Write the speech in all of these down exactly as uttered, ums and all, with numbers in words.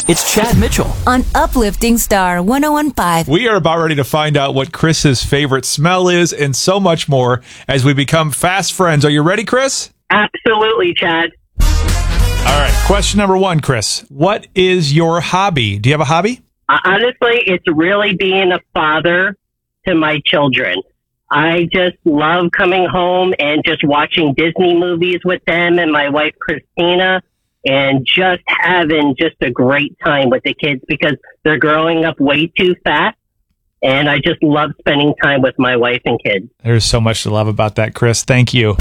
It's Chad Mitchell on Uplifting Star one oh one point five. We are about ready to find out what Chris's favorite smell is and so much more as we become fast friends. Are you ready, Chris? Absolutely, Chad. All right. Question number one, Chris. What is your hobby? Do you have a hobby? Uh, honestly, it's really being a father to my children. I just love coming home and just watching Disney movies with them and my wife, Christina, and just having just a great time with the kids because they're growing up way too fast. And I just love spending time with my wife and kids. There's so much to love about that, Chris. Thank you.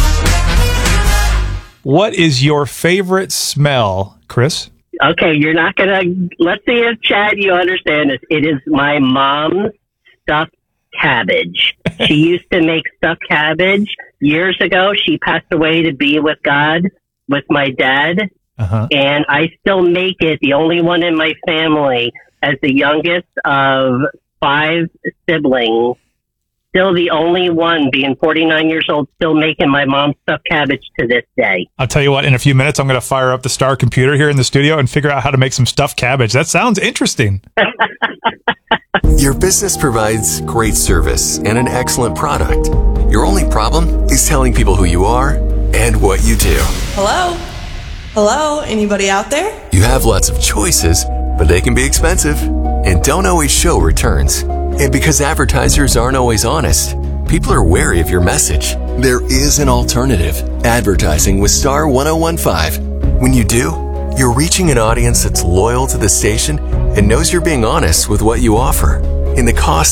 What is your favorite smell, Chris? Okay, you're not going to... Let's see if, Chad, you understand this. It is my mom's stuffed cabbage. She used to make stuffed cabbage years ago. She passed away to be with God with my dad. Uh-huh. And I still make it, the only one in my family, as the youngest of five siblings. Still the only one, being forty-nine years old, still making my mom's stuffed cabbage to this day. I'll tell you what, in a few minutes, I'm going to fire up the Star computer here in the studio and figure out how to make some stuffed cabbage. That sounds interesting. Your business provides great service and an excellent product. Your only problem is telling people who you are and what you do. Hello? Hello? Anybody out there? You have lots of choices, but they can be expensive and don't always show returns. And because advertisers aren't always honest, people are wary of your message. There is an alternative. Advertising with Star one oh one point five. When you do, you're reaching an audience that's loyal to the station and knows you're being honest with what you offer. And the cost